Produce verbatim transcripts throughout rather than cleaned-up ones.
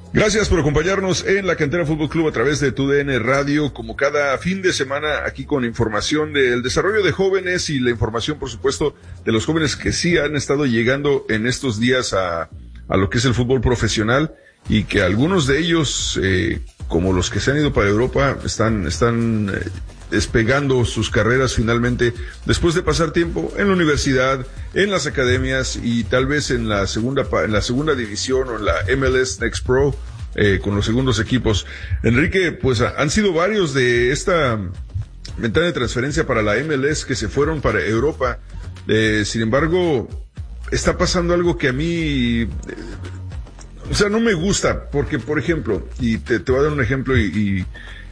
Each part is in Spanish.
Gracias por acompañarnos en la Cantera Fútbol Club a través de tu D N Radio, como cada fin de semana, aquí con información del desarrollo de jóvenes y la información, por supuesto, de los jóvenes que sí han estado llegando en estos días a, a lo que es el fútbol profesional, y que algunos de ellos, eh, como los que se han ido para Europa, están, están eh, despegando sus carreras finalmente, después de pasar tiempo en la universidad, en las academias y tal vez en la segunda, en la segunda división o en la M L S Next Pro, eh, con los segundos equipos. Enrique, pues han sido varios de esta ventana de transferencia para la M L S que se fueron para Europa. Eh, sin embargo, está pasando algo que a mí, eh, o sea, no me gusta, porque, por ejemplo, y te, te voy a dar un ejemplo y, y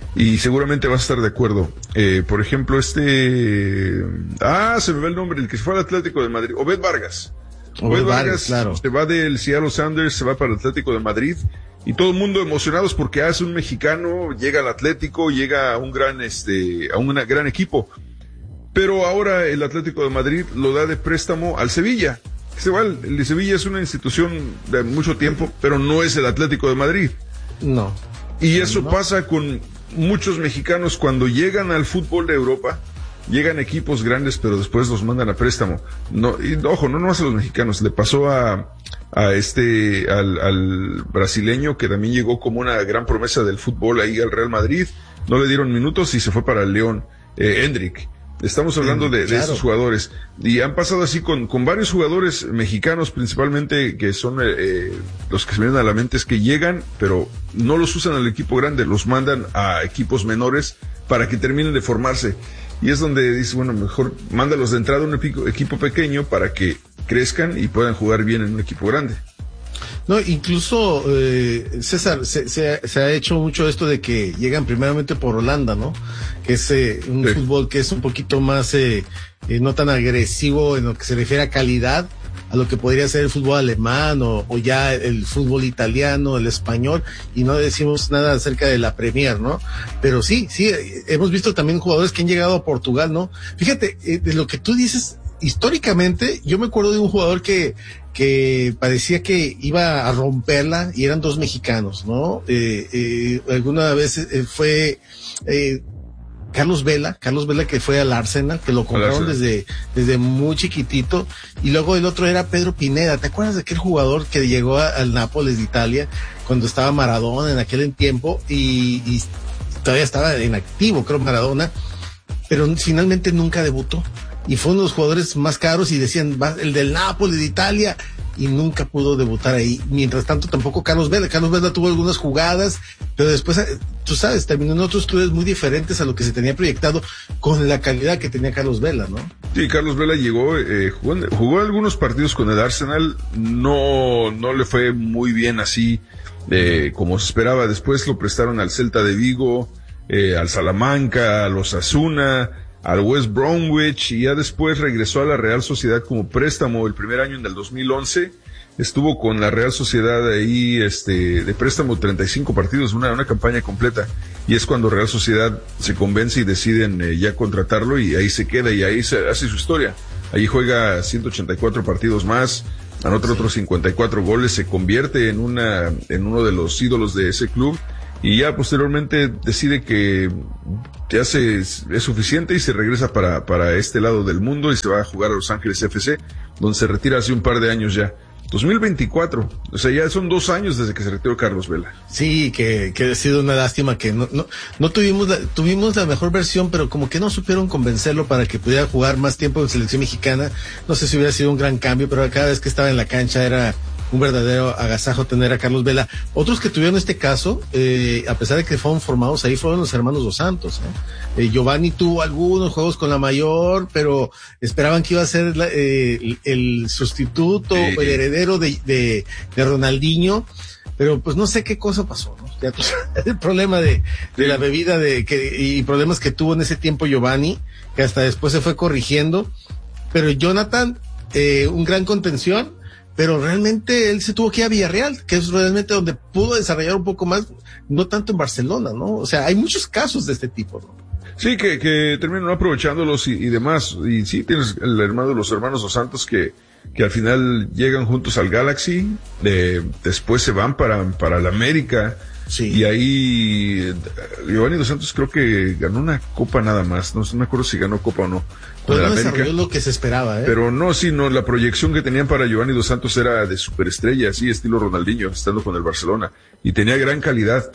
Y seguramente vas a estar de acuerdo. Eh, por ejemplo, este... Ah, se me va el nombre, el que se fue al Atlético de Madrid. Obed Vargas. Obed, Obed Vargas, Vargas claro. Se va del Seattle Sounders, se va para el Atlético de Madrid. Y todo el mundo emocionados porque hace un mexicano, llega al Atlético, llega a un gran, este, a un gran equipo. Pero ahora el Atlético de Madrid lo da de préstamo al Sevilla. Igual, el de Sevilla es una institución de mucho tiempo, pero no es el Atlético de Madrid. No. Y eso no. pasa con muchos mexicanos cuando llegan al fútbol de Europa, llegan equipos grandes, pero después los mandan a préstamo. No, y ojo, no nomás a los mexicanos, le pasó a, a este, al, al brasileño que también llegó como una gran promesa del fútbol ahí al Real Madrid, no le dieron minutos y se fue para el León, eh, Hendrik. Estamos hablando de, de claro. estos jugadores. Y han pasado así con, con varios jugadores mexicanos, principalmente, que son eh, los que se me vienen a la mente, es que llegan, pero no los usan al equipo grande, los mandan a equipos menores para que terminen de formarse. Y es donde dice, bueno, mejor mándalos de entrada a un equipo, equipo pequeño para que crezcan y puedan jugar bien en un equipo grande. No, incluso, eh, César, se, se, se ha hecho mucho esto de que llegan primeramente por Holanda, ¿no? Que es eh, un sí. fútbol que es un poquito más, eh, eh, no tan agresivo en lo que se refiere a calidad, a lo que podría ser el fútbol alemán o, o ya el fútbol italiano, el español, y no decimos nada acerca de la Premier, ¿no? Pero sí, sí, hemos visto también jugadores que han llegado a Portugal, ¿no? Fíjate, eh, de lo que tú dices, históricamente, yo me acuerdo de un jugador que, que parecía que iba a romperla y eran dos mexicanos, ¿no? Eh, eh, alguna vez eh, fue, eh, Carlos Vela, Carlos Vela que fue al Arsenal, que lo compraron desde, desde muy chiquitito, y luego el otro era Pedro Pineda. ¿Te acuerdas de aquel jugador que llegó a, al Nápoles de Italia cuando estaba Maradona en aquel tiempo y, y todavía estaba en activo, creo, Maradona, pero finalmente nunca debutó? Y fue uno de los jugadores más caros y decían, va, el del Nápoles de Italia, y nunca pudo debutar ahí. Mientras tanto, tampoco Carlos Vela. Carlos Vela tuvo algunas jugadas, pero después, tú sabes, terminó en otros clubes muy diferentes a lo que se tenía proyectado con la calidad que tenía Carlos Vela, ¿no? Sí, Carlos Vela llegó, eh, jugó, jugó algunos partidos con el Arsenal, no, no le fue muy bien así, eh, como se esperaba. Después lo prestaron al Celta de Vigo, eh, al Salamanca, al Osasuna, al West Bromwich, y ya después regresó a la Real Sociedad como préstamo el primer año en el dos mil once. Estuvo con la Real Sociedad ahí, este, de préstamo treinta y cinco partidos, una, una campaña completa. Y es cuando Real Sociedad se convence y deciden eh, ya contratarlo, y ahí se queda y ahí se hace su historia. Ahí juega ciento ochenta y cuatro partidos más, anota sí. otros cincuenta y cuatro goles, se convierte en una, en uno de los ídolos de ese club. Y ya posteriormente decide que ya se, es suficiente y se regresa para, para este lado del mundo y se va a jugar a Los Ángeles F C, donde se retira hace un par de años ya. dos mil veinticuatro, o sea, ya son dos años desde que se retiró Carlos Vela. Sí, que, que ha sido una lástima que no, no, no tuvimos la, tuvimos la mejor versión, pero como que no supieron convencerlo para que pudiera jugar más tiempo en selección mexicana. No sé si hubiera sido un gran cambio, pero cada vez que estaba en la cancha era un verdadero agasajo tener a Carlos Vela. Otros que tuvieron este caso, eh, a pesar de que fueron formados ahí, fueron los hermanos Dos Santos, ¿eh? Eh, Giovanni tuvo algunos juegos con la mayor, pero esperaban que iba a ser la, eh, el, el sustituto, sí. el heredero de, de, de Ronaldinho, pero pues no sé qué cosa pasó, ¿no? Ya tú sabes, el problema de, de la bebida de que, y problemas que tuvo en ese tiempo Giovanni, que hasta después se fue corrigiendo, pero Jonathan, eh, un gran contención, pero realmente él se tuvo que ir a Villarreal, que es realmente donde pudo desarrollar un poco más, no tanto en Barcelona, ¿no? O sea, hay muchos casos de este tipo, ¿no? Sí, que, que terminan aprovechándolos y, y demás. Y sí, tienes el hermano de los hermanos Dos Santos que, que al final llegan juntos al Galaxy, eh, después se van para, para la América. Sí. Y ahí Giovanni Dos Santos creo que ganó una copa nada más, no, no me acuerdo si ganó copa o no. Pues no desarrolló lo que se esperaba, ¿eh? Pero no, sí, no, la proyección que tenían para Giovanni Dos Santos era de superestrella, así estilo Ronaldinho, estando con el Barcelona, y tenía gran calidad.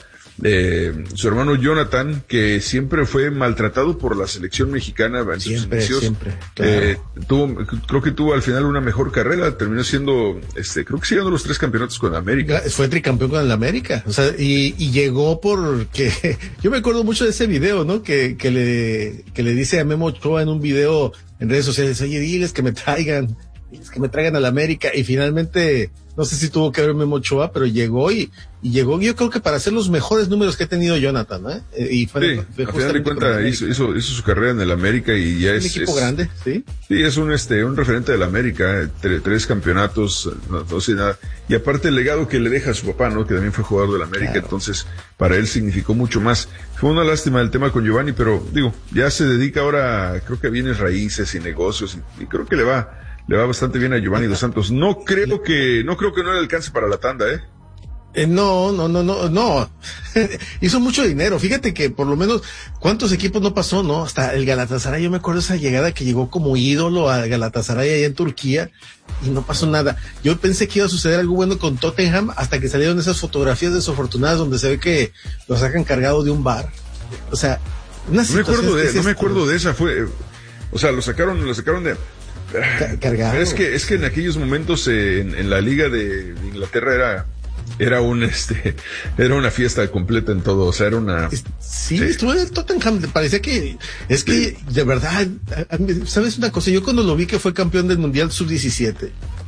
Eh, su hermano Jonathan, que siempre fue maltratado por la selección mexicana en siempre, sus inicios, siempre, claro. eh, tuvo, creo que tuvo al final una mejor carrera, terminó siendo, este, creo que sí ganó los tres campeonatos con América. Fue tricampeón con el América, o sea, y, y llegó porque, yo me acuerdo mucho de ese video, ¿no? Que, que le, que le dice a Memo Ochoa en un video en redes sociales, oye, diles que me traigan, diles que me traigan a la América, y finalmente, no sé si tuvo que ver Memo Ochoa, pero llegó y, y llegó, yo creo que para hacer los mejores números que ha tenido Jonathan, ¿eh? Y fue, sí, fue a final de cuentas hizo, hizo, hizo su carrera en el América y ya un es... Un equipo es, grande, ¿sí? Sí, es un, este, un referente del América, tres, tres campeonatos, no, no sé nada. Y aparte el legado que le deja a su papá, ¿no? Que también fue jugador del América, claro. Entonces, para él significó mucho más. Fue una lástima el tema con Giovanni, pero, digo, ya se dedica ahora, creo que a bienes raíces y negocios, y, y creo que le va... Le va bastante bien a Giovanni Dos Santos. No creo que, no creo que no le alcance para la tanda, ¿eh? Eh, no, no, no, no, no. Hizo mucho dinero. Fíjate que por lo menos, ¿cuántos equipos no pasó, no? Hasta el Galatasaray, yo me acuerdo esa llegada que llegó como ídolo al Galatasaray allá en Turquía y no pasó nada. Yo pensé que iba a suceder algo bueno con Tottenham hasta que salieron esas fotografías desafortunadas donde se ve que lo sacan cargado de un bar. O sea, una no me acuerdo de, no me acuerdo de esa, fue, o sea, lo sacaron, lo sacaron de... Cargado. Es que, es que en aquellos momentos eh, en, en la liga de Inglaterra era, era un, este, era una fiesta completa en todo, o sea, era una... Sí, sí. Estuvo en el Tottenham, parecía que, es que, sí. De verdad, ¿sabes una cosa? Yo cuando lo vi que fue campeón del Mundial sub diecisiete,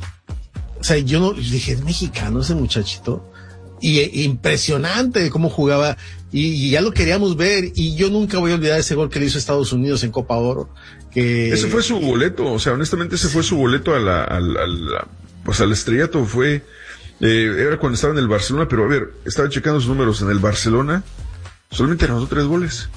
o sea, yo no, dije, es mexicano ese muchachito, y e, impresionante cómo jugaba, y, y ya lo queríamos ver, y yo nunca voy a olvidar ese gol que le hizo a Estados Unidos en Copa Oro. Que... Ese fue su boleto, o sea, honestamente ese fue su boleto a la, a la, a la pues al estrellato, fue, eh, era cuando estaba en el Barcelona, pero a ver, estaba checando sus números en el Barcelona, solamente anotó tres goles.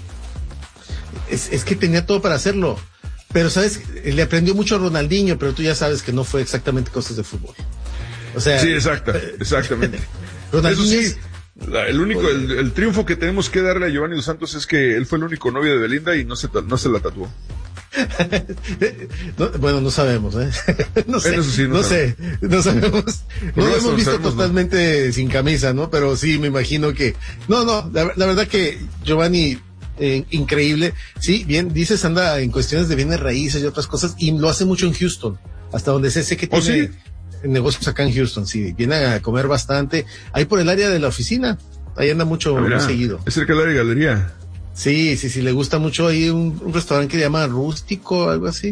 Es, es que tenía todo para hacerlo, pero sabes, le aprendió mucho a Ronaldinho, pero tú ya sabes que no fue exactamente cosas de fútbol. O sea. Sí, exacta, exactamente. Ronaldinho Eso sí. La, el único, el, el triunfo que tenemos que darle a Giovanni Dos Santos es que él fue el único novio de Belinda y no se, no se la tatuó. no, bueno, no sabemos, ¿eh? no sé, sí, no, no sé, no sabemos. No lo hemos visto sabemos, totalmente no. Sin camisa, ¿no? Pero sí, me imagino que... No, no, la, la verdad que Giovanni, eh, increíble. Sí, bien, dices, anda en cuestiones de bienes raíces y otras cosas, y lo hace mucho en Houston, hasta donde sé, sé que tiene... ¿Oh, sí? Negocios acá en Houston, sí, viene a comer bastante, ahí por el área de la oficina, ahí anda mucho, ah, muy seguido. Es cerca del área de galería. Sí, sí, sí, le gusta mucho ahí un, un restaurante que se llama Rústico, algo así.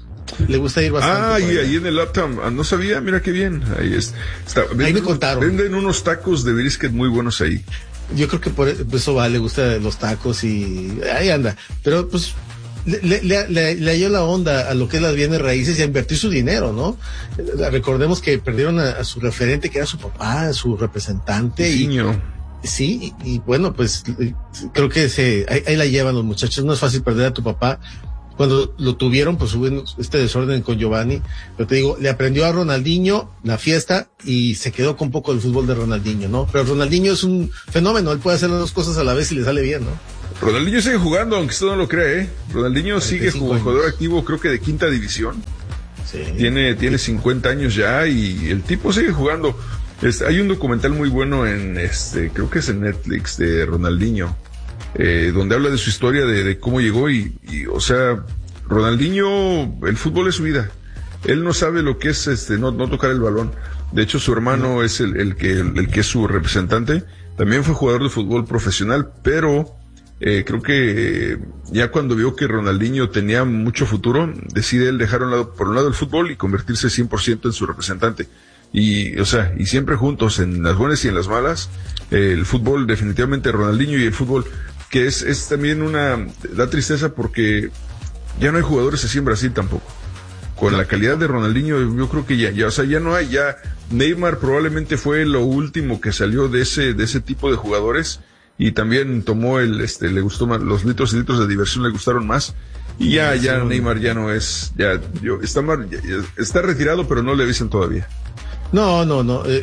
Le gusta ir bastante. Ah, y ahí en el Uptown, ah, no sabía, mira qué bien, ahí es, está, venden, ahí me contaron. Venden unos tacos de brisket muy buenos ahí. Yo creo que por eso va, le gusta los tacos y ahí anda, pero pues Le, le, le, le halló la onda a lo que es las bienes raíces y a invertir su dinero, ¿no? Recordemos que perdieron a, a su referente, que era su papá, a su representante. Y, niño. Sí, y, y bueno, pues creo que se, ahí, ahí la llevan los muchachos. No es fácil perder a tu papá. Cuando lo tuvieron, pues hubo este desorden con Giovanni. Pero te digo, le aprendió a Ronaldinho la fiesta y se quedó con poco del fútbol de Ronaldinho, ¿no? Pero Ronaldinho es un fenómeno, él puede hacer las dos cosas a la vez y le sale bien, ¿no? Ronaldinho sigue jugando, aunque usted no lo cree, ¿eh? Ronaldinho sigue jugador activo, creo que de quinta división. Sí. Tiene, tiene cincuenta años ya y el tipo sigue jugando. Este, hay un documental muy bueno en, este, creo que es en Netflix, de Ronaldinho, eh, donde habla de su historia, de, de cómo llegó y, y, o sea, Ronaldinho, el fútbol es su vida. Él no sabe lo que es, este, no, no tocar el balón. De hecho, su hermano no. es el, el que, el, el que es su representante. También fue jugador de fútbol profesional, pero Eh, creo que eh, ya cuando vio que Ronaldinho tenía mucho futuro, decide él dejar un lado, por un lado el fútbol y convertirse cien por ciento en su representante. Y, o sea, y siempre juntos, en las buenas y en las malas, eh, el fútbol, definitivamente Ronaldinho y el fútbol, que es, es también una, da tristeza porque ya no hay jugadores así en Brasil tampoco. Con la calidad de Ronaldinho, yo creo que ya, ya, o sea, ya no hay, ya Neymar probablemente fue lo último que salió de ese, de ese tipo de jugadores. Y también tomó el, este, le gustó más, los litros y litros de diversión le gustaron más. Y ya, ya Neymar ya no es, ya, yo, está mal, ya, ya, está retirado, pero no le dicen todavía. No, no, no. Eh,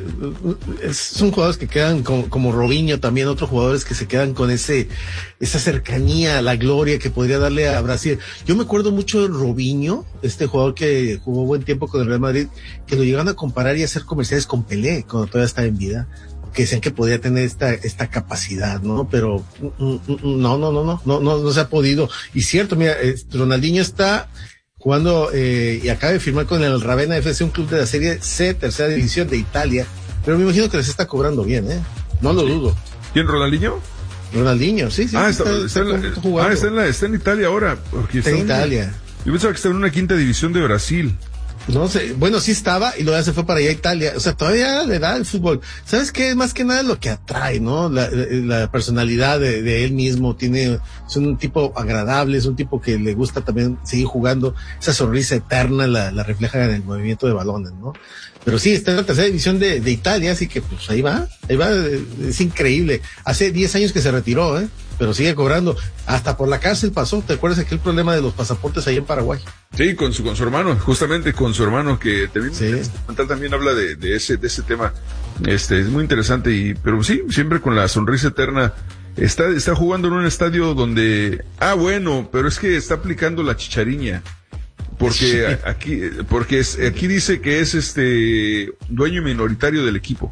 son jugadores que quedan como, como Robinho también, otros jugadores que se quedan con ese, esa cercanía a la gloria que podría darle a Brasil. Yo me acuerdo mucho de Robinho, este jugador que jugó buen tiempo con el Real Madrid, que lo llegaron a comparar y a hacer comerciales con Pelé cuando todavía estaba en vida, que decían que podía tener esta, esta capacidad, ¿no? Pero no, no, no, no, no, no, no se ha podido. Y cierto, mira, Ronaldinho está jugando eh, y acaba de firmar con el Ravenna F C, un club de la Serie C, tercera división de Italia, pero me imagino que les está cobrando bien, ¿eh? No lo dudo. ¿Quién, Ronaldinho? Ronaldinho, sí, sí. Ah, está, está, está, en, la, ah, está, en, la, está en Italia ahora. Porque está, está en Italia. Yo pensaba que estaba en una quinta división de Brasil. No sé, bueno, sí estaba y luego ya se fue para allá a Italia. O sea, todavía le da el fútbol. ¿Sabes qué? Más que nada lo que atrae, ¿no? La, la personalidad de, de él mismo. Tiene, es un tipo agradable, es un tipo que le gusta también seguir jugando. Esa sonrisa eterna la, la refleja en el movimiento de balones, ¿no? Pero sí, está en la tercera división de, de Italia, así que pues ahí va, ahí va, es increíble. Hace diez años que se retiró, ¿eh? Pero sigue cobrando. Hasta por la cárcel pasó. ¿Te acuerdas aquel problema de los pasaportes ahí en Paraguay? Sí, con su, con su hermano, justamente con su hermano, que también, sí. también habla de, de ese, de ese tema. Este, es muy interesante y, pero sí, siempre con la sonrisa eterna. Está, está jugando en un estadio donde, ah, bueno, pero es que está aplicando la chichariña. Porque aquí, porque es, aquí dice que es este dueño minoritario del equipo.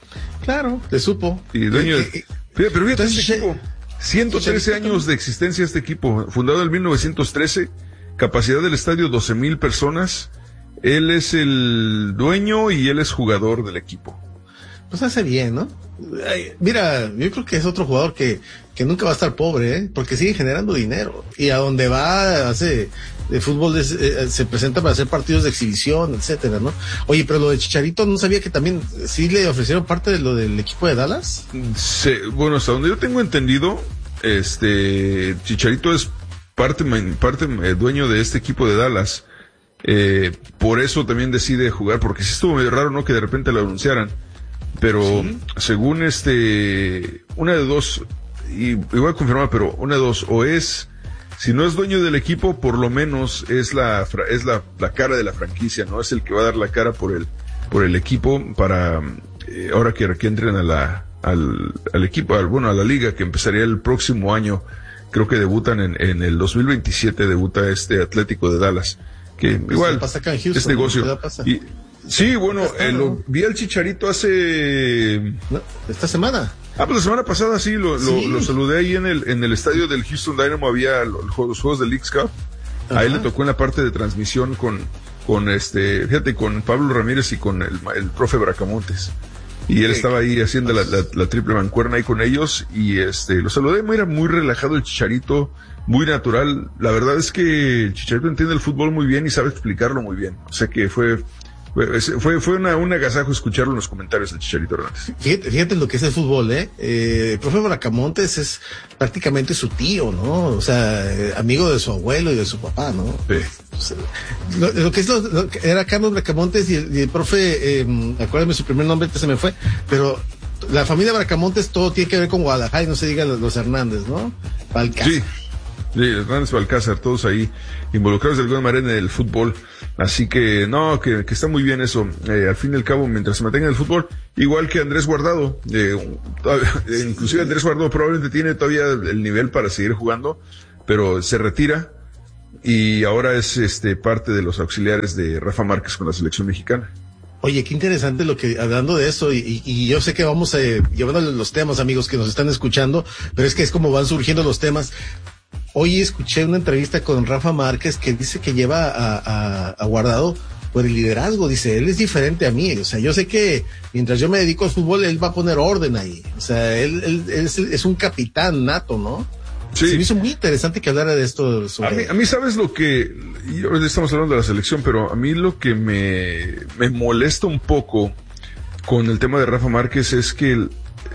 Claro, te supo. Y dueño, de, pero fíjate, este equipo, ciento trece años de existencia este equipo, fundado en mil novecientos trece, capacidad del estadio doce mil personas, él es el dueño y él es jugador del equipo. Pues hace bien, ¿no? Ay, mira, yo creo que es otro jugador que, que nunca va a estar pobre, ¿eh? Porque sigue generando dinero. Y a donde va, hace, de fútbol de, eh, se presenta para hacer partidos de exhibición, etcétera, ¿no? Oye, pero lo de Chicharito, ¿no sabía que también sí le ofrecieron parte de lo del equipo de Dallas? Sí, bueno, hasta donde yo tengo entendido, este, Chicharito es parte, parte eh, dueño de este equipo de Dallas. Eh, por eso también decide jugar, porque sí estuvo medio raro, ¿no? Que de repente lo anunciaran. Pero ¿sí? Según este, una de dos, y igual confirmar, pero una de dos, o es, si no es dueño del equipo, por lo menos es la, es la, la cara de la franquicia, ¿no? Es el que va a dar la cara por el, por el equipo para, eh, ahora que, que entren a la, al, al equipo, al, bueno, a la liga que empezaría el próximo año. Creo que debutan en, en el dos mil veintisiete, debuta este Atlético de Dallas, que pues igual, pasa acá en Houston, es negocio. Y, sí, bueno, eh, lo, vi al Chicharito hace... No, esta semana. Ah, pues la semana pasada sí, lo, sí. lo, lo saludé ahí en el, en el estadio del Houston Dynamo, había los, los juegos del Leagues Cup. Ajá. Ahí le tocó en la parte de transmisión con, con este, fíjate, con Pablo Ramírez y con el, el profe Bracamontes. Y él estaba ahí haciendo la, la, la triple mancuerna ahí con ellos y este, lo saludé, era muy relajado el Chicharito, muy natural. La verdad es que el Chicharito entiende el fútbol muy bien y sabe explicarlo muy bien. O sea que fue, Fue, fue una, un agasajo escucharlo en los comentarios del Chicharito Hernández. Fíjate, fíjate lo que es el fútbol, ¿eh? eh el profe Bracamontes es prácticamente su tío, ¿no? O sea, eh, amigo de su abuelo y de su papá, ¿no? Sí. O sea, lo, lo que es lo, lo que era Carlos Bracamontes y el, y el profe, eh, acuérdame su primer nombre, que se me fue, pero la familia Bracamontes todo tiene que ver con Guadalajara y no se digan los, los Hernández, ¿no? Balcázar. Sí. Sí, Hernández Balcázar, todos ahí involucrados de alguna manera en el fútbol. Así que, no, que, que está muy bien eso. Eh, al fin y al cabo, mientras se mantenga en el fútbol, igual que Andrés Guardado, eh, todavía, eh, inclusive Andrés Guardado probablemente tiene todavía el nivel para seguir jugando, pero se retira y ahora es este parte de los auxiliares de Rafa Márquez con la selección mexicana. Oye, qué interesante lo que, hablando de eso, y, y, y yo sé que vamos eh, llevando los temas, amigos, que nos están escuchando, pero es que es como van surgiendo los temas. Hoy escuché una entrevista con Rafa Márquez que dice que lleva a, a, a Guardado por el liderazgo. Dice, él es diferente a mí. O sea, yo sé que mientras yo me dedico al fútbol, él va a poner orden ahí. O sea, él, él, él es, es un capitán nato, ¿no? Sí. Se me hizo muy interesante que hablara de esto. Sobre... A mí, a mí, ¿sabes lo que? Y ahora estamos hablando de la selección, pero a mí lo que me, me molesta un poco con el tema de Rafa Márquez es que el,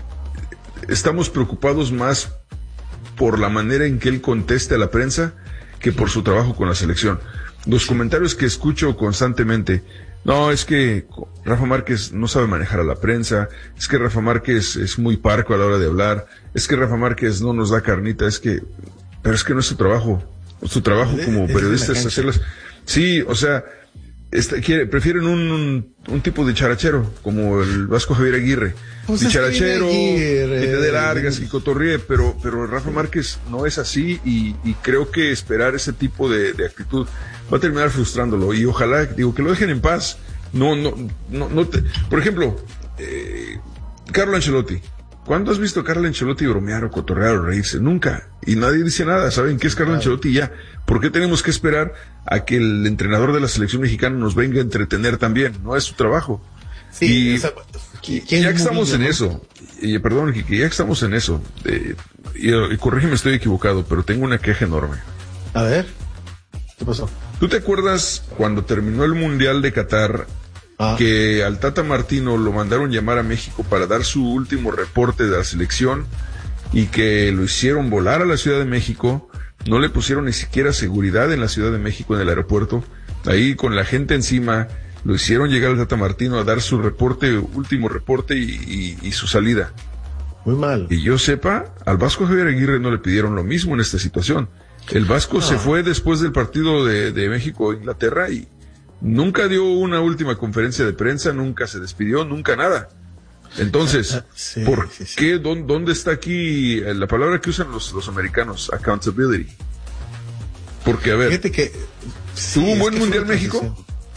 estamos preocupados más por la manera en que él conteste a la prensa que por su trabajo con la selección. Los comentarios que escucho constantemente, no, es que Rafa Márquez no sabe manejar a la prensa, es que Rafa Márquez es muy parco a la hora de hablar, es que Rafa Márquez no nos da carnita, es que, pero es que no es su trabajo. Su trabajo como periodista es hacerlas. Sí, o sea, este, quiere, prefieren un, un, un tipo de charachero, como el Vasco Javier Aguirre. Pues dicharachero, que te dé largas y cotorríe, pero, pero Rafa Márquez no es así y, y creo que esperar ese tipo de, de actitud va a terminar frustrándolo y ojalá, digo, que lo dejen en paz. No, no, no, no te, por ejemplo, eh, Carlo Ancelotti. ¿Cuándo has visto a Carlo Ancelotti bromear o cotorrear o reírse? Nunca. Y nadie dice nada. ¿Saben qué es Carlo Ancelotti? Y ya. ¿Por qué tenemos que esperar a que el entrenador de la selección mexicana nos venga a entretener también? No es su trabajo. Sí, y, o sea, y ya que estamos en ¿no? eso, y perdón, que ya que estamos en eso, eh, y, y corrígeme, estoy equivocado, pero tengo una queja enorme. A ver, ¿qué pasó? ¿Tú te acuerdas cuando terminó el Mundial de Qatar? Ah. Que al Tata Martino lo mandaron llamar a México para dar su último reporte de la selección y que lo hicieron volar a la Ciudad de México, no le pusieron ni siquiera seguridad en la Ciudad de México en el aeropuerto, ahí con la gente encima, lo hicieron llegar al Tata Martino a dar su reporte, último reporte y, y, y su salida. Muy mal. Y yo sepa, al Vasco Javier Aguirre no le pidieron lo mismo en esta situación. El Vasco ah. se fue después del partido de, de México-Inglaterra y nunca dio una última conferencia de prensa, nunca se despidió, nunca nada. Entonces, ah, sí, ¿por sí, sí. qué? ¿Dónde, ¿Dónde está aquí la palabra que usan los, los americanos? Accountability. Porque, a ver, fíjate que sí, ¿tuvo un buen Mundial México?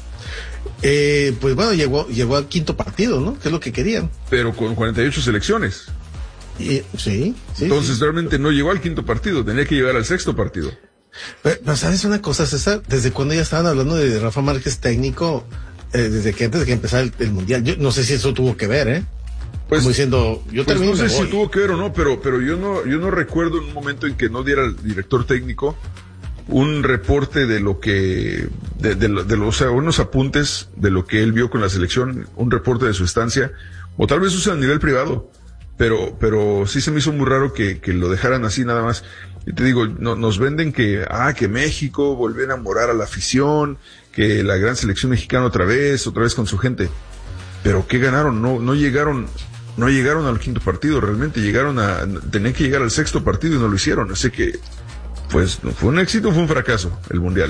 Eh, pues bueno, llegó, llegó al quinto partido, ¿no? Que es lo que querían. Pero con cuarenta y ocho selecciones. Y, sí, sí. Entonces sí. realmente no llegó al quinto partido, tenía que llegar al sexto partido. Pero, pero ¿sabes una cosa, César? Desde cuando ya estaban hablando de Rafa Márquez técnico, eh, desde que antes de que empezara el, el Mundial, yo no sé si eso tuvo que ver, ¿eh? Pues, como diciendo, yo pues termino. No sé si tuvo que ver o no, pero, pero yo no, yo no recuerdo en un momento en que no diera el director técnico un reporte de lo que, de, de, de, de los, o sea, unos apuntes de lo que él vio con la selección, un reporte de su estancia, o tal vez usa a nivel privado, pero, pero sí se me hizo muy raro que, que lo dejaran así nada más. Y te digo, no, nos venden que, ah, que México volvió a enamorar a la afición, que la gran selección mexicana otra vez, otra vez con su gente. Pero ¿qué ganaron? No, no llegaron, no llegaron al quinto partido, realmente llegaron a, tenían que llegar al sexto partido y no lo hicieron. Así que, pues, ¿fue un éxito o fue un fracaso el Mundial?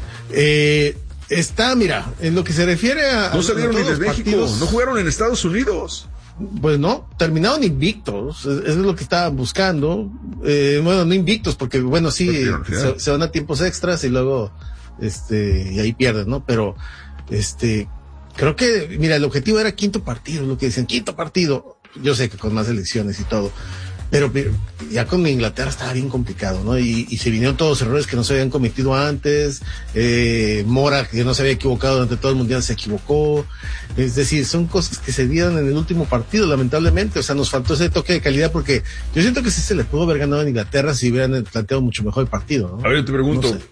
Eh, está, mira, en lo que se refiere a... No salieron ni de México, partidos, no jugaron en Estados Unidos. Pues no, terminaron invictos, eso es lo que estaban buscando. Eh, bueno, no invictos, porque bueno, sí, se, se van a tiempos extras y luego, este, y ahí pierden, ¿no? Pero, este, creo que, mira, el objetivo era quinto partido, lo que dicen, quinto partido. Yo sé que con más elecciones y todo, pero ya con Inglaterra estaba bien complicado, ¿no? Y, y se vinieron todos los errores que no se habían cometido antes. Eh, Mora, que no se había equivocado durante todo el Mundial, se equivocó. Es decir, son cosas que se dieron en el último partido, lamentablemente. O sea, nos faltó ese toque de calidad porque yo siento que sí se le pudo haber ganado en Inglaterra si hubieran planteado mucho mejor el partido, ¿no? A ver, te pregunto, no sé.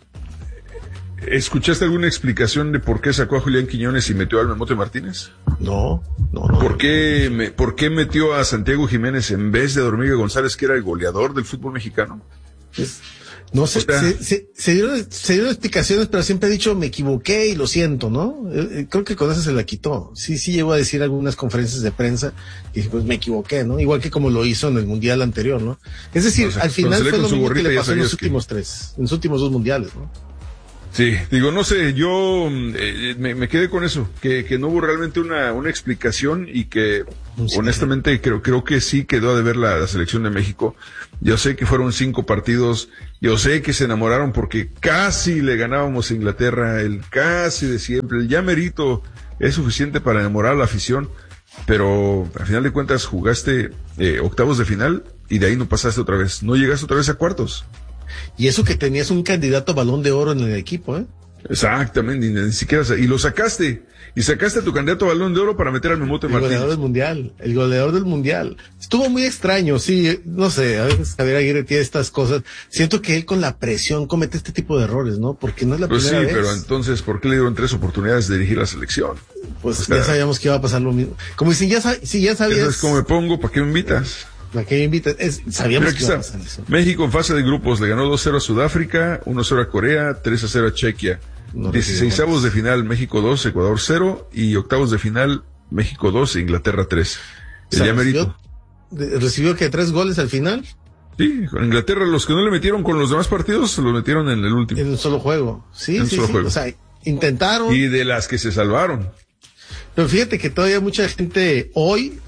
¿Escuchaste alguna explicación de por qué sacó a Julián Quiñones y metió al Memote Martínez? No, no, no. ¿Por qué, me, ¿Por qué metió a Santiago Jiménez en vez de Dormiga González, que era el goleador del fútbol mexicano? Es, no sé, o sea, se, se, se, dieron, se dieron explicaciones, pero siempre he dicho, me equivoqué y lo siento, ¿no? Eh, creo que con eso se la quitó. Sí, sí llegó a decir algunas conferencias de prensa y dije, pues me equivoqué, ¿no? Igual que como lo hizo en el Mundial anterior, ¿no? Es decir, no sé, al final fue lo mismo que le pasó en los últimos que... tres, en los últimos dos Mundiales, ¿no? Sí, digo, no sé, yo eh, me, me quedé con eso, que, que no hubo realmente una, una explicación y que sí, honestamente creo, creo que sí quedó a deber la, la selección de México. Yo sé que fueron cinco partidos, yo sé que se enamoraron porque casi le ganábamos a Inglaterra, el casi de siempre, el ya merito es suficiente para enamorar a la afición, pero al final de cuentas jugaste eh, octavos de final y de ahí no pasaste otra vez, no llegaste otra vez a cuartos. Y eso que tenías un candidato a Balón de Oro en el equipo, ¿eh? Exactamente, ni, ni siquiera, y lo sacaste, y sacaste a tu candidato a Balón de Oro para meter al Memote Martínez. El goleador del Mundial, el goleador del Mundial. Estuvo muy extraño, sí, no sé, a veces Javier Aguirre tiene estas cosas. Siento que él con la presión comete este tipo de errores, ¿no? Porque no es la pues primera sí, vez. Pero entonces, ¿por qué le dieron tres oportunidades de dirigir la selección? Pues o sea, ya sabíamos que iba a pasar lo mismo. Como dicen, ya, si ya sabías. ¿Sabes cómo me pongo? ¿Para qué me invitas? La que invita, es, sabíamos que iba a pasar eso. México en fase de grupos le ganó dos cero a Sudáfrica, uno cero a Corea, tres a cero a Chequia. No dieciseisavos de final, México dos, Ecuador cero, y octavos de final, México dos, Inglaterra tres. El ya merito. ¿Recibió que tres goles al final? Sí, con Inglaterra, los que no le metieron con los demás partidos, los metieron en el último. En un solo juego. Sí, en un sí, solo sí. juego. O sea, intentaron. Y de las que se salvaron. Pero fíjate que todavía mucha gente hoy,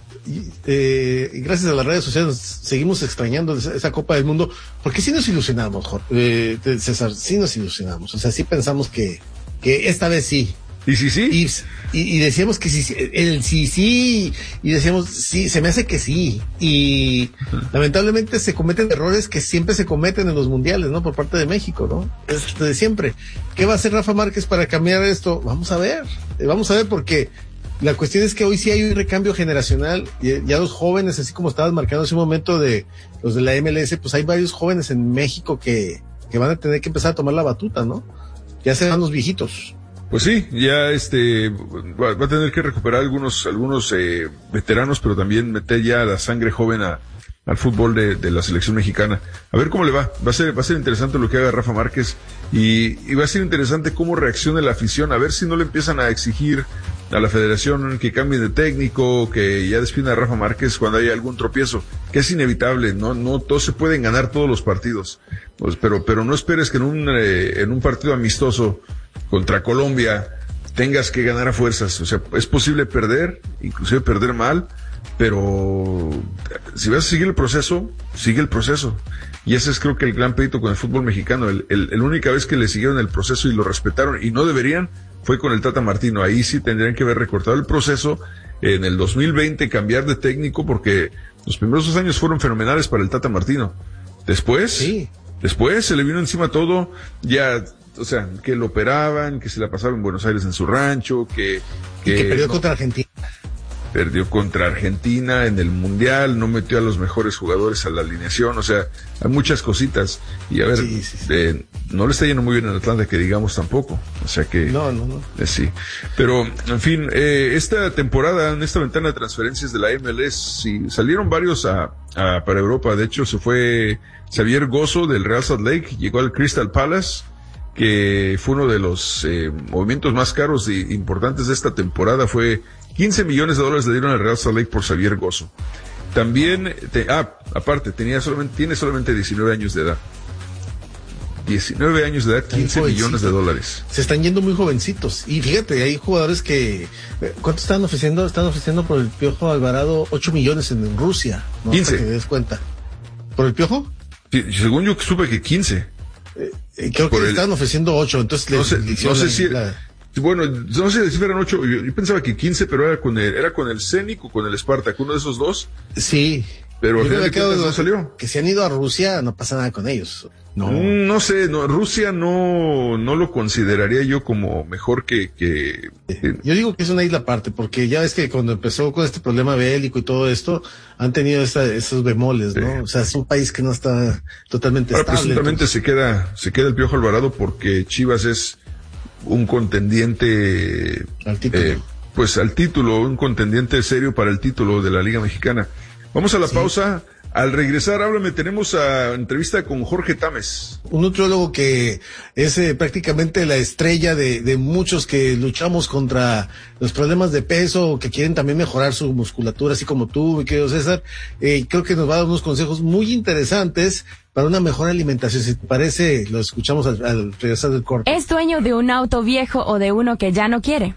eh, gracias a las redes sociales, seguimos extrañando esa, esa Copa del Mundo, porque sí nos ilusionamos, eh, César, sí nos ilusionamos. O sea, sí pensamos que, que esta vez sí. ¿Y sí, sí? Y, y, y decíamos que sí, el sí, sí, y decíamos, sí, se me hace que sí. Y uh-huh. lamentablemente se cometen errores que siempre se cometen en los mundiales, ¿no? Por parte de México, ¿no? Es de siempre. ¿Qué va a hacer Rafa Márquez para cambiar esto? Vamos a ver, vamos a ver, porque la cuestión es que hoy sí hay un recambio generacional. Y ya los jóvenes, así como estabas marcando hace un momento de los de la M L S, pues hay varios jóvenes en México que, que van a tener que empezar a tomar la batuta, ¿no? Ya se van los viejitos. Pues sí, ya este va, va a tener que recuperar algunos algunos eh, veteranos, pero también meter ya la sangre joven a, al fútbol de, de la selección mexicana. A ver cómo le va. Va a ser va a ser interesante lo que haga Rafa Márquez y, y va a ser interesante cómo reaccione la afición. A ver si no le empiezan a exigir a la federación que cambie de técnico, que ya despida a Rafa Márquez cuando haya algún tropiezo, que es inevitable. No no todos se pueden ganar todos los partidos. Pues, pero pero no esperes que en un eh, en un partido amistoso contra Colombia tengas que ganar a fuerzas. O sea, es posible perder, inclusive perder mal, pero si vas a seguir el proceso, sigue el proceso. Y ese es creo que el gran pleito con el fútbol mexicano. El, el, el única vez que le siguieron el proceso y lo respetaron, y no deberían, fue con el Tata Martino. Ahí sí tendrían que haber recortado el proceso en el dos mil veinte, cambiar de técnico, porque los primeros dos años fueron fenomenales para el Tata Martino. Después, sí. después se le vino encima todo, ya... O sea, que lo operaban, que se la pasaba en Buenos Aires en su rancho, que... Que, que perdió no, contra Argentina. Perdió contra Argentina en el Mundial, no metió a los mejores jugadores a la alineación, o sea, hay muchas cositas. Y a ver, sí, sí, sí. Eh, no le está yendo muy bien en Atlanta, que digamos tampoco. O sea que... No, no, no. Eh, sí. Pero, en fin, eh, esta temporada, en esta ventana de transferencias de la M L S, sí, salieron varios a, a, para Europa. De hecho, se fue Xavier Gozo del Real Salt Lake, llegó al Crystal Palace, que fue uno de los eh, movimientos más caros e importantes de esta temporada. Fue quince millones de dólares le dieron al Real Salt Lake por Xavier Gozo. También, te, ah, aparte, tenía solamente, tiene solamente diecinueve años de edad. diecinueve años de edad, quince millones de dólares. Se están yendo muy jovencitos. Y fíjate, hay jugadores que, ¿cuánto están ofreciendo? Están ofreciendo por el Piojo Alvarado ocho millones en Rusia, ¿no? quince. Para que te des cuenta. ¿Por el Piojo? Sí, según yo supe que quince. Eh, creo que le estaban ofreciendo ocho, entonces no sé, le no sé la, si la... bueno, no sé si eran ocho, yo, yo pensaba que quince, pero era con el, era con el Zenit o con el Spartak, uno de esos dos. Sí. Pero al final de cuentas no salió. Que se han ido a Rusia, no pasa nada con ellos. No, no sé, no, Rusia no, no lo consideraría yo como mejor que, que... Yo digo que es una isla aparte, porque ya ves que cuando empezó con este problema bélico y todo esto, han tenido esta, esos bemoles, ¿no? Sí. O sea, es un país que no está totalmente Ahora, estable. Presuntamente entonces... se queda, se queda el Piojo Alvarado porque Chivas es un contendiente... Al título. Eh, pues al título, un contendiente serio para el título de la Liga Mexicana. Vamos a la sí. pausa. Al regresar, háblame, tenemos a entrevista con Jorge Tames. Un nutriólogo que es eh, prácticamente la estrella de, de muchos que luchamos contra los problemas de peso, que quieren también mejorar su musculatura, así como tú, mi querido César. Eh, creo que nos va a dar unos consejos muy interesantes para una mejor alimentación. Si te parece, lo escuchamos al, al regresar del corte. ¿Es dueño de un auto viejo o de uno que ya no quiere?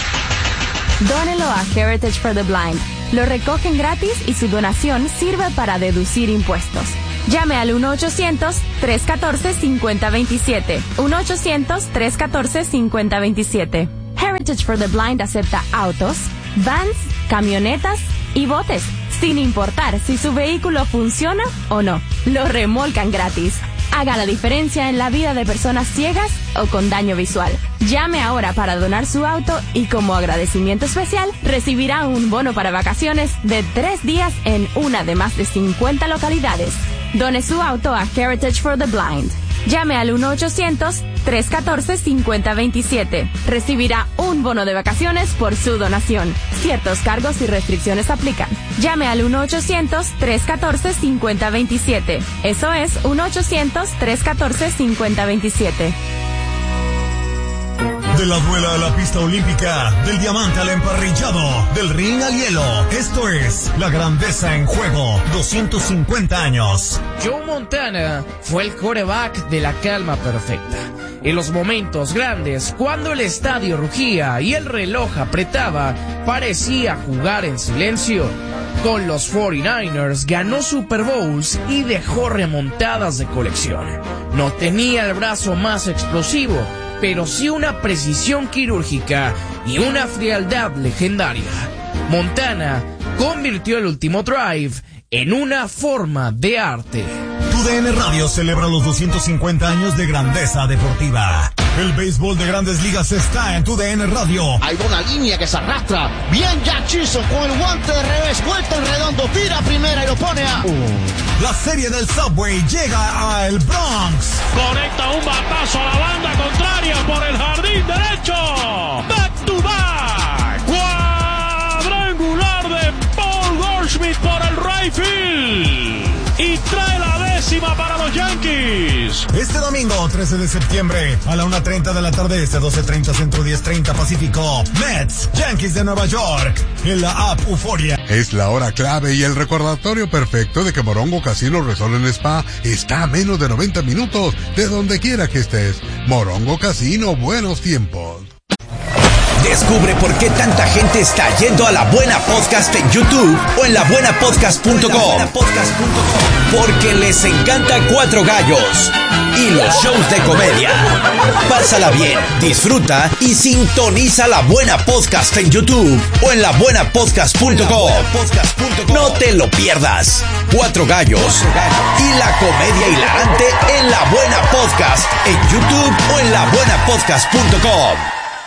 Dónelo a Heritage for the Blind. Lo recogen gratis y su donación sirve para deducir impuestos. Llame al uno ochocientos, tres uno cuatro, cinco cero dos siete. uno ochocientos, tres uno cuatro, cinco cero dos siete. Heritage for the Blind acepta autos, vans, camionetas y botes, sin importar si su vehículo funciona o no. Lo remolcan gratis. Haga la diferencia en la vida de personas ciegas o con daño visual. Llame ahora para donar su auto y como agradecimiento especial recibirá un bono para vacaciones de tres días en una de más de cincuenta localidades. Done su auto a Heritage for the Blind. Llame al uno ochocientos, tres uno cuatro, cinco cero dos siete. Recibirá un bono de vacaciones por su donación. Ciertos cargos y restricciones aplican. Llame al uno ochocientos, tres uno cuatro, cinco cero dos siete. Eso es uno ochocientos, tres uno cuatro, cinco cero dos siete. Vuela, vuela a la pista olímpica, del diamante al emparrillado, del ring al hielo. Esto es La Grandeza en Juego, doscientos cincuenta años. Joe Montana fue el quarterback de la calma perfecta. En los momentos grandes, cuando el estadio rugía y el reloj apretaba, parecía jugar en silencio. Con los cuarenta y nueve ers ganó Super Bowls y dejó remontadas de colección. No tenía el brazo más explosivo, pero sí una precisión quirúrgica y una frialdad legendaria. Montana convirtió el último drive en una forma de arte. Tu D N Radio celebra los doscientos cincuenta años de grandeza deportiva. El béisbol de Grandes Ligas está en Tu D N Radio. Hay una línea que se arrastra. Bien Jack Chisholm con el guante de revés, vuelta en redondo, tira primera y lo pone a... Uh. La serie del Subway llega a el Bronx. Conecta un batazo a la banda contraria por el jardín derecho. Back to back. Cuadrangular de Paul Goldschmidt por el right field. Y trae la décima para los Yankees. Este domingo, trece de septiembre, a la una treinta de la tarde, este doce treinta Centro, diez treinta Pacífico. Mets, Yankees de Nueva York, en la app Euforia. Es la hora clave y el recordatorio perfecto de que Morongo Casino Resort en Spa está a menos de noventa minutos de donde quiera que estés. Morongo Casino, buenos tiempos. Descubre por qué tanta gente está yendo a La Buena Podcast en YouTube o en la buena podcast punto com. Porque les encanta Cuatro Gallos y los shows de comedia. Pásala bien, disfruta y sintoniza La Buena Podcast en YouTube o en la buena podcast punto com. No te lo pierdas. Cuatro Gallos y la comedia hilarante en La Buena Podcast en YouTube o en la buena podcast punto com.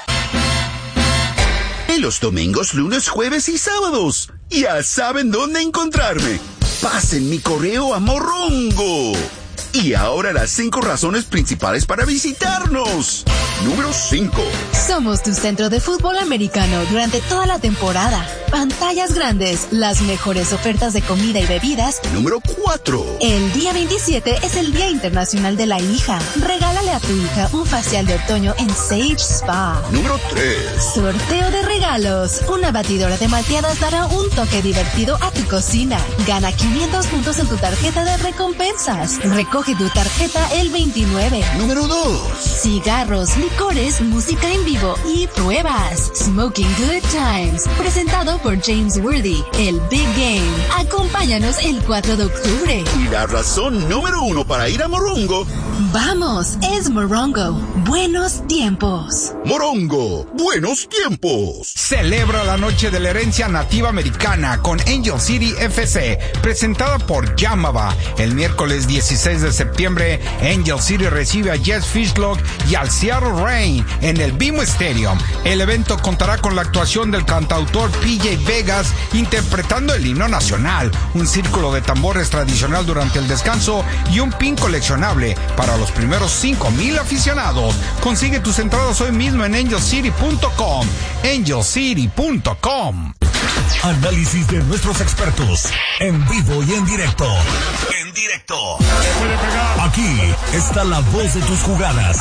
Los domingos, lunes, jueves y sábados. Ya saben dónde encontrarme. Pasen mi correo a Morongo. Y ahora las cinco razones principales para visitarnos. Número cinco. Somos tu centro de fútbol americano durante toda la temporada. Pantallas grandes, las mejores ofertas de comida y bebidas. Número cuatro. El día veintisiete es el Día Internacional de la Hija. Regálale a tu hija un facial de otoño en Sage Spa. Número tres. Sorteo de regalos. Una batidora de malteadas dará un toque divertido a tu cocina. Gana quinientos puntos en tu tarjeta de recompensas. Recoge tu tarjeta el veintinueve. Número dos. Cigarros, licores, música en vivo y pruebas. Smoking Good Times. Presentado por James Worthy. El Big Game. Acompáñanos el cuatro de octubre. Y la razón número uno para ir a Morongo. Vamos, es Morongo. Buenos tiempos. Morongo, buenos tiempos. Celebra la noche de la herencia nativa americana con Angel City F C, presentada por Yamava. El miércoles dieciséis de septiembre, Angel City recibe a Jess Fishlock y al Seattle Reign en el B M O Stadium. El evento contará con la actuación del cantautor P J Vegas interpretando el himno nacional, un círculo de tambores tradicional durante el descanso y un pin coleccionable para los primeros cinco mil aficionados. Consigue tus entradas hoy mismo en angel city punto com. angel city punto com. Análisis de nuestros expertos, en vivo y en directo. En directo. Aquí está la voz de tus jugadas.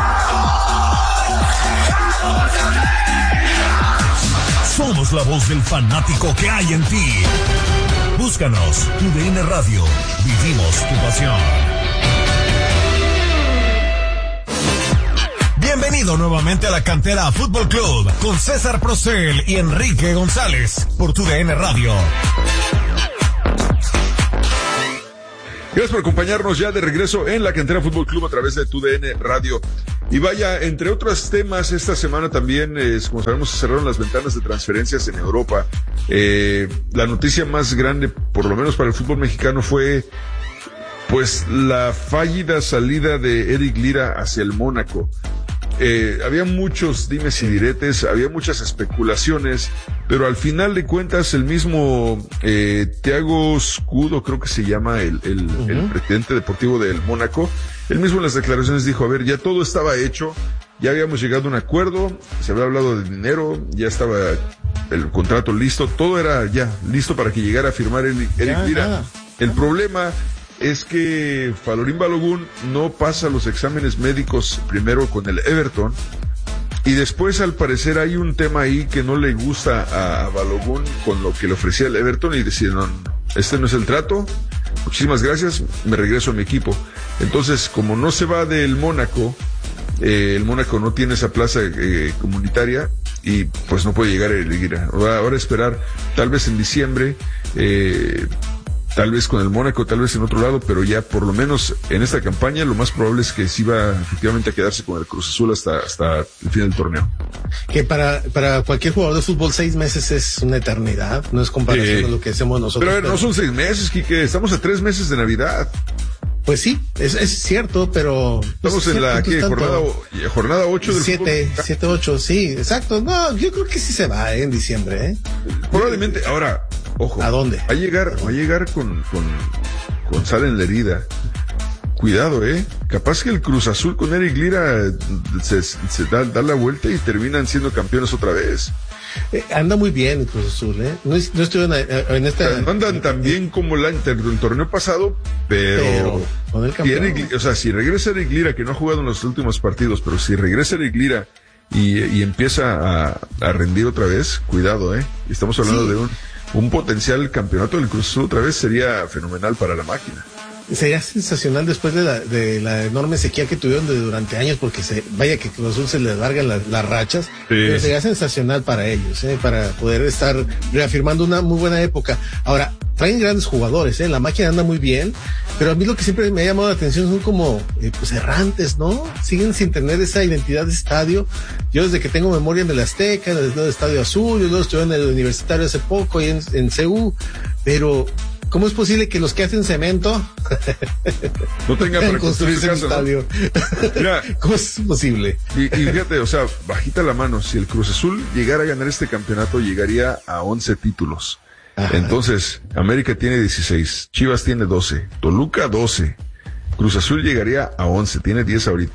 Somos la voz del fanático que hay en ti. Búscanos, Tu D N Radio. Vivimos tu pasión. Bienvenido nuevamente a la Cantera Fútbol Club con César Procel y Enrique González por Tu D N Radio. Gracias por acompañarnos ya de regreso en la Cantera Fútbol Club a través de Tu D N Radio. Y vaya, entre otros temas, esta semana también, eh, como sabemos, se cerraron las ventanas de transferencias en Europa. Eh, la noticia más grande, por lo menos para el fútbol mexicano, fue pues la fallida salida de Eric Lira hacia el Mónaco. Eh, había muchos dimes y diretes, había muchas especulaciones, pero al final de cuentas el mismo eh, Thiago Scudo, creo que se llama el, el, uh-huh. el presidente deportivo del Mónaco, él mismo en las declaraciones dijo, a ver, ya todo estaba hecho, ya habíamos llegado a un acuerdo, se había hablado de dinero, ya estaba el contrato listo, todo era ya listo para que llegara a firmar el, Eric ya, Lira. Ya. El problema es que Falorín Balogun no pasa los exámenes médicos primero con el Everton Y después, al parecer, hay un tema ahí que no le gusta a, a Balogun con lo que le ofrecía el Everton y decían, no, este no es el trato, muchísimas gracias, me regreso a mi equipo. Entonces, como no se va del Mónaco, eh, el Mónaco no tiene esa plaza eh, comunitaria y pues no puede llegar a Elguira. Ahora, ahora esperar, tal vez en diciembre, eh, tal vez con el Mónaco, tal vez en otro lado, pero ya por lo menos en esta campaña lo más probable es que sí va efectivamente a quedarse con el Cruz Azul hasta, hasta el fin del torneo. Que para, para cualquier jugador de fútbol seis meses es una eternidad, no es comparación Sí. a lo que hacemos nosotros. Pero, pero no son seis meses, Quique, estamos a tres meses de Navidad. Pues sí, es, es cierto, pero... Estamos pues, en la cierto, ¿qué, tanto, jornada, jornada ocho del siete, fútbol. siete, ocho, sí, exacto. No, yo creo que sí se va eh, en diciembre, ¿eh? Probablemente, ahora, ojo. ¿A dónde? Va a llegar, va a llegar con, con, con sal en la herida. Cuidado, eh. Capaz que el Cruz Azul con Eric Lira se, se da, da la vuelta y terminan siendo campeones otra vez. Eh, anda muy bien el Cruz Azul, ¿eh? No, es- no estoy en, en esta... Pero no andan tan bien como la, inter- el torneo pasado, pero... Pero con el si campeón. Eric- o sea, si regresa Eric Lira, que no ha jugado en los últimos partidos, pero si regresa Eric Lira y, y empieza a, a rendir otra vez, cuidado, eh. Estamos hablando Sí. de un, un potencial campeonato del Cruz Azul otra vez, sería fenomenal para la máquina. Sería sensacional después de la, de la enorme sequía que tuvieron de, durante años, porque se, vaya que Cruz Azul se les largan las, las rachas, pero sería sensacional para ellos, ¿eh? Para poder estar reafirmando una muy buena época. Ahora, traen grandes jugadores, ¿eh? La máquina anda muy bien, pero a mí lo que siempre me ha llamado la atención son como, eh, pues errantes, ¿no? Siguen sin tener esa identidad de estadio. Yo desde que tengo memoria en el Azteca, en el, el Estadio Azul, yo luego estuve en el Universitario hace poco y en, en C U, pero ¿cómo es posible que los que hacen cemento no tengan para construirse un construir estadio? Mira, ¿Cómo es posible? Y, y fíjate, o sea, bajita la mano, si el Cruz Azul llegara a ganar este campeonato, llegaría a once títulos. Ajá. Entonces, América tiene dieciséis, Chivas tiene doce, Toluca doce, Cruz Azul llegaría a once, tiene diez ahorita.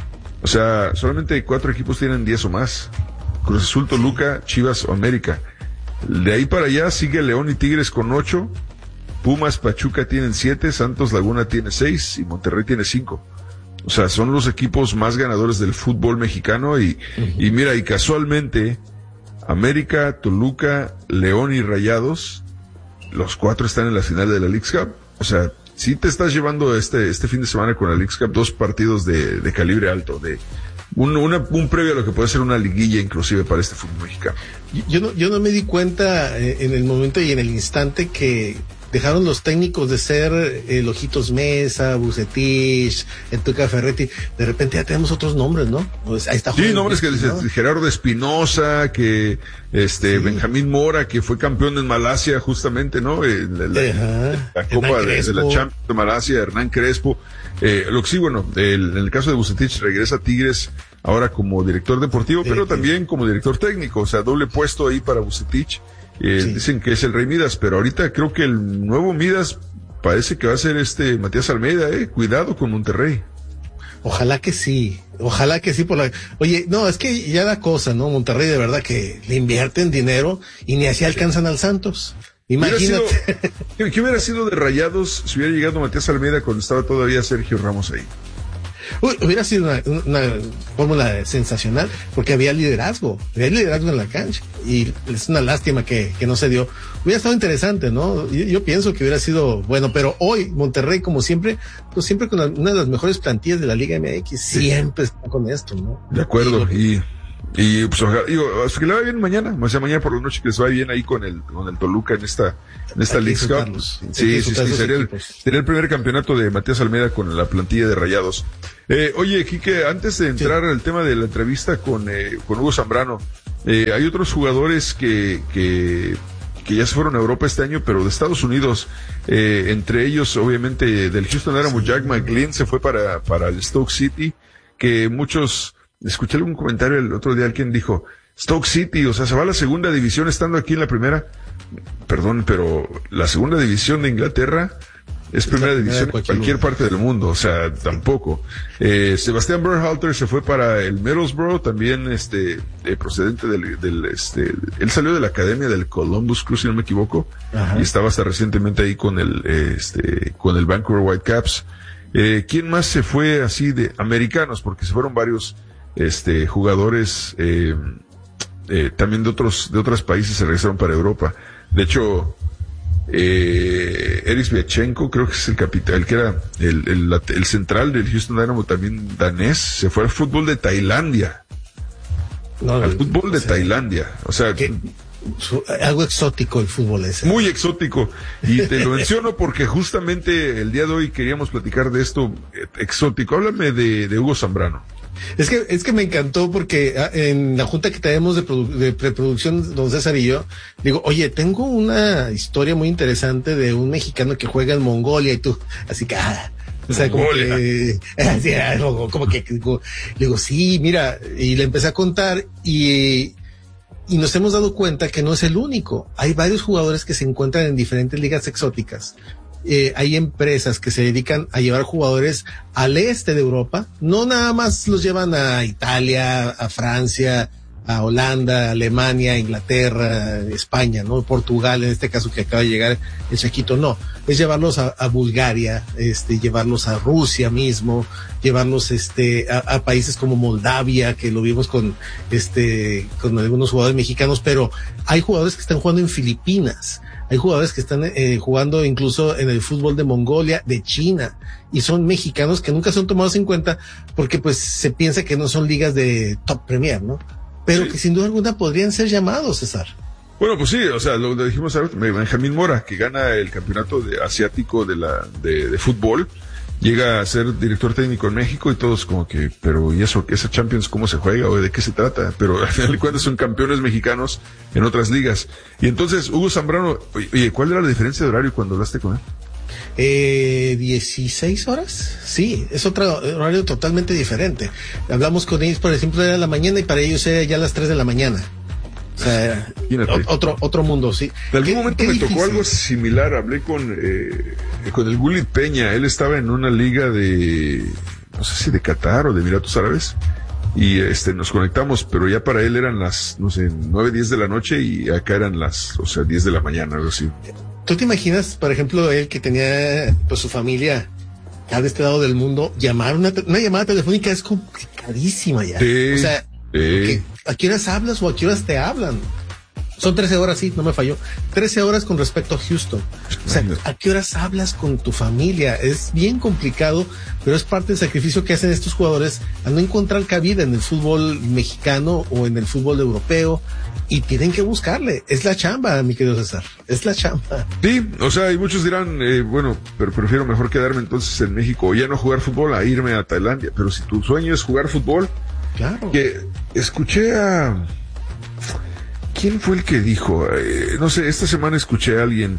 O sea, solamente cuatro equipos tienen diez o más. Cruz Azul, Toluca, Chivas o América. De ahí para allá sigue León y Tigres con ocho, Pumas, Pachuca tienen siete, Santos Laguna tiene seis y Monterrey tiene cinco. O sea, son los equipos más ganadores del fútbol mexicano y, uh-huh. y mira, y casualmente, América, Toluca, León y Rayados, los cuatro están en la final de la Leagues Cup. O sea, sí te estás llevando este, este fin de semana con la Leagues Cup dos partidos de, de calibre alto, de un, una, un previo a lo que puede ser una liguilla inclusive para este fútbol mexicano. Yo no, yo no me di cuenta eh, en el momento y en el instante que dejaron los técnicos de ser el Ojitos Mesa, Bucetich, el Tuca Ferretti. De repente ya tenemos otros nombres, ¿no? Pues ahí está. Sí, nombres que dice ¿no? Gerardo Espinosa, que este sí. Benjamín Mora, que fue campeón en Malasia justamente, ¿no? En la, la, la Copa de, de la Champions de Malasia, Hernán Crespo. Eh, lo que sí, bueno, el, en el caso de Bucetich regresa a Tigres ahora como director deportivo, pero también como director técnico, o sea, doble puesto ahí para Bucetich. Eh, sí. Dicen que es el Rey Midas, pero ahorita creo que el nuevo Midas parece que va a ser este Matías Almeida, eh. Cuidado con Monterrey. Ojalá que sí, ojalá que sí por la... Oye, no, es que ya da cosa, ¿no? Monterrey de verdad que le invierten dinero y ni así alcanzan al Santos. Imagínate. Hubiera sido, ¿qué, ¿Qué hubiera sido de Rayados si hubiera llegado Matías Almeida cuando estaba todavía Sergio Ramos ahí? Uy, hubiera sido una, una fórmula sensacional porque había liderazgo, había liderazgo en la cancha y es una lástima que, que no se dio. Hubiera estado interesante, ¿no? Yo, yo pienso que hubiera sido bueno, pero hoy Monterrey, como siempre, pues siempre con la, una de las mejores plantillas de la Liga M X, siempre sí. está con esto, ¿no? De acuerdo, y... Y pues ojalá, digo, que le va bien mañana, o sea, mañana por la noche que les vaya bien ahí con el, con el Toluca en esta, en esta Leagues Cup. Sí, sí, sí, sería el, sería el primer campeonato de Matías Almeida con la plantilla de Rayados. Eh, oye, Quique, antes de entrar sí. al tema de la entrevista con, eh, con Hugo Zambrano, eh, hay otros jugadores que, que, que ya se fueron a Europa este año, pero de Estados Unidos, eh, entre ellos, obviamente, del Houston Dynamo, Jack McGlynn se fue para, para el Stoke City, que muchos, escuché algún comentario el otro día, alguien dijo, Stoke City, o sea, se va a la segunda división estando aquí en la primera. Perdón, pero la segunda división de Inglaterra es primera división en cualquier, cualquier parte del mundo, o sea, tampoco. Eh, Sebastián Berhalter se fue para el Middlesbrough, también este, eh, procedente del, del, este, él salió de la academia del Columbus Crew, si no me equivoco, Ajá. y estaba hasta recientemente ahí con el, eh, este, con el Vancouver Whitecaps. Eh, ¿quién más se fue así de americanos? Porque se fueron varios. este, jugadores, eh, eh, también de otros, de otros países se regresaron para Europa. De hecho, eh, Erik Sviatchenko, creo que es el capitán, el que era el, el, el central del Houston Dynamo, también danés, se fue al fútbol de Tailandia. No, al fútbol de sí. Tailandia. O sea, ¿qué? Algo exótico el fútbol ese. Muy exótico. Y te lo menciono porque justamente el día de hoy queríamos platicar de esto exótico. Háblame de, de Hugo Zambrano. Es que, es que me encantó porque en la junta que tenemos de, produ- de preproducción, don César y yo, digo, oye, tengo una historia muy interesante de un mexicano que juega en Mongolia y tú, así que, ah, o sea, como que, así, como que, como, le digo, sí, mira, y le empecé a contar y, y nos hemos dado cuenta que no es el único. Hay varios jugadores que se encuentran en diferentes ligas exóticas. Eh, hay empresas que se dedican a llevar jugadores al este de Europa, no nada más los llevan a Italia, a Francia, a Holanda, Alemania, Inglaterra, España, ¿no? Portugal, en este caso que acaba de llegar el Chaquito, no, es llevarlos a, a Bulgaria, este, llevarlos a Rusia mismo, llevarlos este, a, a países como Moldavia, que lo vimos con este, con algunos jugadores mexicanos, pero hay jugadores que están jugando en Filipinas. Hay jugadores que están eh, jugando incluso en el fútbol de Mongolia, de China, y son mexicanos que nunca son tomados en cuenta porque pues se piensa que no son ligas de top premier, ¿no? Pero sí, que sin duda alguna podrían ser llamados, César. Bueno, pues sí, o sea, lo, lo dijimos ahora, Benjamín Mora, que gana el campeonato de, asiático de la de, de fútbol, llega a ser director técnico en México y todos como que, pero ¿y eso? ¿Esa Champions cómo se juega o de qué se trata? Pero al final de cuentas son campeones mexicanos en otras ligas. Y entonces, Hugo Zambrano, oye, ¿cuál era la diferencia de horario cuando hablaste con él? Eh, dieciséis horas, sí, es otro horario totalmente diferente. Hablamos con ellos, por ejemplo, era la mañana y para ellos era ya las tres de la mañana. O sea, otro, otro mundo, sí. De algún momento me tocó algo similar, hablé con, eh, con el Gullit Peña, él estaba en una liga de, no sé si de Qatar o de Emiratos Árabes, y este, nos conectamos, pero ya para él eran las, no sé, nueve, diez de la noche y acá eran las, o sea, diez de la mañana, algo así. ¿Tú te imaginas, por ejemplo, él que tenía, pues, su familia acá de este lado del mundo, llamar una, una llamada telefónica es complicadísima ya? Sí, o sea, sí. ¿a qué horas hablas o a qué horas te hablan? Son trece horas, sí, no me falló. trece horas con respecto a Houston. O sea, ¿a qué horas hablas con tu familia? Es bien complicado, pero es parte del sacrificio que hacen estos jugadores a no encontrar cabida en el fútbol mexicano o en el fútbol europeo. Y tienen que buscarle. Es la chamba, mi querido César. Es la chamba. Sí, o sea, y muchos dirán, eh, bueno, pero prefiero mejor quedarme entonces en México o ya no jugar fútbol a irme a Tailandia. Pero si tu sueño es jugar fútbol, claro. Que escuché a... ¿Quién fue el que dijo? Eh, no sé, esta semana escuché a alguien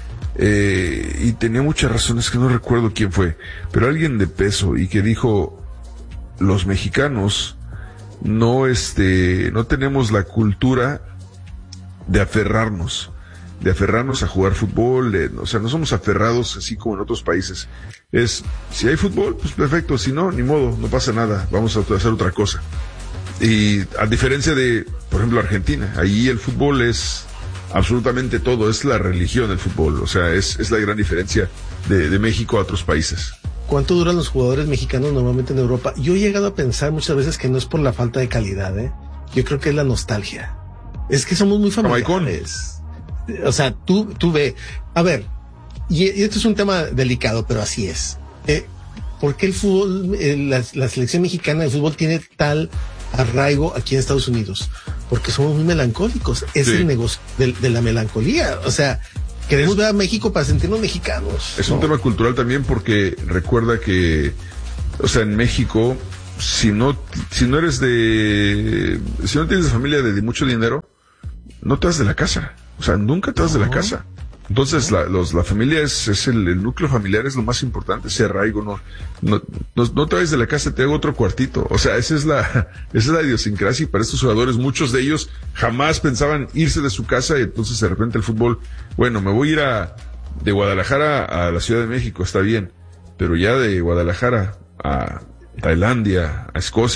eh, y tenía muchas razones que no recuerdo quién fue, pero alguien de peso y que dijo, los mexicanos no este no tenemos la cultura de aferrarnos, de aferrarnos a jugar fútbol, de, o sea, no somos aferrados así como en otros países. Es, si hay fútbol, pues perfecto, si no, ni modo, no pasa nada, vamos a hacer otra cosa. Y a diferencia de, por ejemplo, Argentina, ahí el fútbol es absolutamente todo, es la religión del fútbol, o sea, es, es la gran diferencia de, de México a otros países. ¿Cuánto duran los jugadores mexicanos normalmente en Europa? Yo he llegado a pensar muchas veces que no es por la falta de calidad, ¿eh? Yo creo que es la nostalgia. Es que somos muy familiares. O sea, tú, tú ve, a ver, y, y esto es un tema delicado, pero así es. Eh, ¿Por qué el fútbol, eh, la, la selección mexicana de fútbol tiene tal arraigo aquí en Estados Unidos? Porque somos muy melancólicos. Es sí. el negocio de, de la melancolía. O sea, queremos es, ver a México para sentirnos mexicanos. Es ¿no? un tema cultural también porque recuerda que, o sea, en México, si no, si no eres de, si no tienes de familia de, de mucho dinero, no te vas de la casa. O sea, nunca te vas no. de la casa. Entonces, la, los, la familia es, es el, el núcleo familiar es lo más importante, ese arraigo, no, no, no, no te vayas de la casa, te hago otro cuartito. O sea, esa es la, esa es la idiosincrasia y para estos jugadores, muchos de ellos jamás pensaban irse de su casa y entonces de repente el fútbol, bueno, me voy a ir a, de Guadalajara a la Ciudad de México, está bien, pero ya de Guadalajara a Tailandia, a Escocia,